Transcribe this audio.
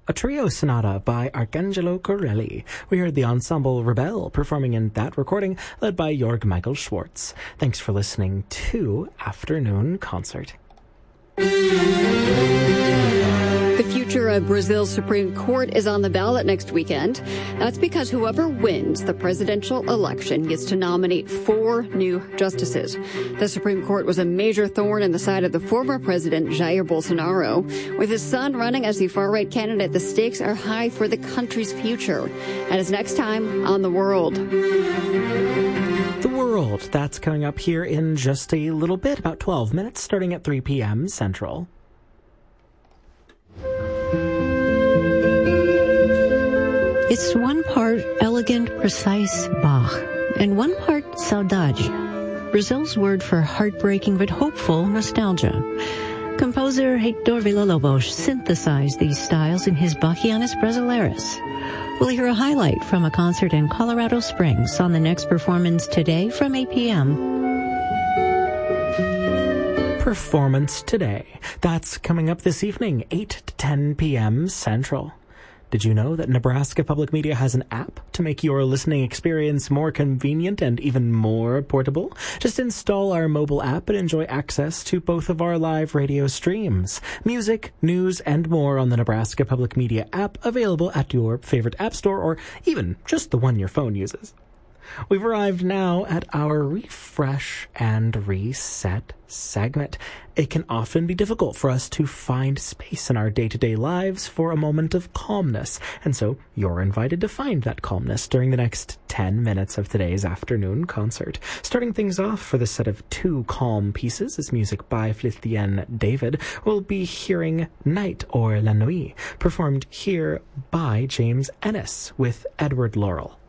a trio sonata by Arcangelo Corelli. We heard the ensemble Rebel performing in that recording, led by Jörg Michael Schwartz. Thanks for listening to Afternoon Concert. The future of Brazil's Supreme Court is on the ballot next weekend. That's because whoever wins the presidential election gets to nominate 4 new justices. The Supreme Court was a major thorn in the side of the former president, Jair Bolsonaro. With his son running as the far-right candidate, the stakes are high for the country's future. That is next time on The World. The World, that's coming up here in just a little bit, about 12 minutes, starting at 3 p.m. Central. It's one part elegant, precise Bach, and one part saudade, Brazil's word for heartbreaking but hopeful nostalgia. Composer Heitor Villa-Lobos synthesized these styles in his Bachianas Brasileiras. We'll hear a highlight from a concert in Colorado Springs on the next performance today from 8 p.m. Performance Today. That's coming up this evening, 8 to 10 p.m. Central. Did you know that Nebraska Public Media has an app to make your listening experience more convenient and even more portable? Just install our mobile app and enjoy access to both of our live radio streams, music, news, and more on the Nebraska Public Media app, available at your favorite app store or even just the one your phone uses. We've arrived now at our Refresh and Reset segment. It can often be difficult for us to find space in our day-to-day lives for a moment of calmness, and so you're invited to find that calmness during the next 10 minutes of today's afternoon concert. Starting things off for the set of 2 calm pieces is music by Flithien David. We'll be hearing Night or La Nuit, performed here by James Ennis with Edward Laurel.